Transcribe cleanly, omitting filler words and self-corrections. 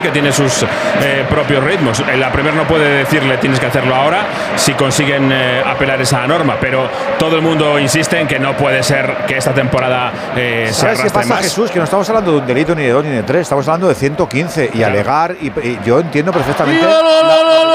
que tiene sus propios ritmos. La Premier no puede decirle tienes que hacerlo ahora si consiguen apelar esa norma, pero todo el mundo insiste en que no puede ser que esta temporada se arrastre qué pasa, más. Jesús? Que no estamos hablando de un delito ni de 2 ni de 3, estamos hablando de 115 y alegar, y yo entiendo perfectamente